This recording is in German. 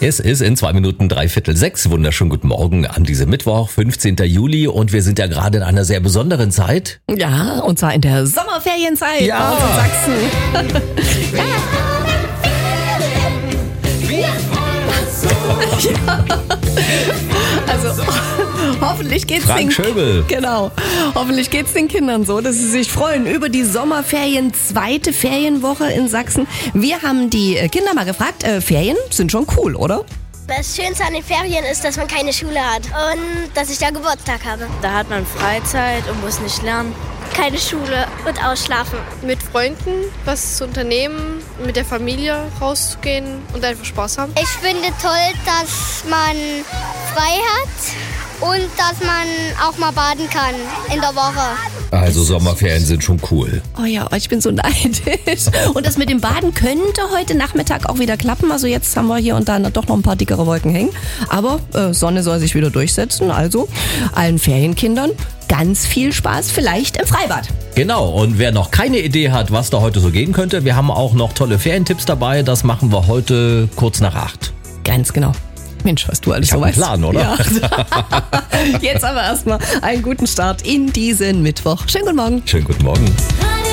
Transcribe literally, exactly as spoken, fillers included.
Es ist in zwei Minuten dreiviertel sechs. Wunderschönen guten Morgen an diesem Mittwoch, fünfzehnten Juli. Und wir sind ja gerade in einer sehr besonderen Zeit. Ja, und zwar in der Sommerferienzeit Ja. bei uns in Sachsen. Ja. Also hoffentlich geht's Frank den Schöbel. Genau. Hoffentlich geht's den Kindern so, dass sie sich freuen über die Sommerferien, zweite Ferienwoche in Sachsen. Wir haben die Kinder mal gefragt, äh, Ferien sind schon cool, oder? Das Schönste an den Ferien ist, dass man keine Schule hat und dass ich da Geburtstag habe. Da hat man Freizeit und muss nicht lernen. Keine Schule und ausschlafen. Mit Freunden was zu unternehmen, mit der Familie rauszugehen und einfach Spaß haben. Ich finde toll, dass man frei hat und dass man auch mal baden kann in der Woche. Also Sommerferien sind schon cool. Oh ja, ich bin so neidisch. Und das mit dem Baden könnte heute Nachmittag auch wieder klappen. Also jetzt haben wir hier und da doch noch ein paar dickere Wolken hängen. Aber äh, Sonne soll sich wieder durchsetzen. Also allen Ferienkindern ganz viel Spaß, vielleicht im Freibad. Genau, und wer noch keine Idee hat, was da heute so gehen könnte, wir haben auch noch tolle Ferientipps dabei. Das machen wir heute kurz nach acht. Ganz genau. Mensch, was du alles Ich so hab einen weißt. Plan, oder? Ja. Jetzt aber erstmal einen guten Start in diesen Mittwoch. Schönen guten Morgen. Schönen guten Morgen.